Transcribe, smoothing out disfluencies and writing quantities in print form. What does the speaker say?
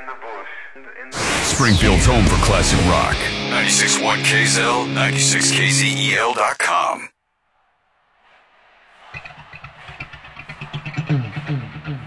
Springfield's home for classic rock. 96.1 KZL, 96KZEL.com.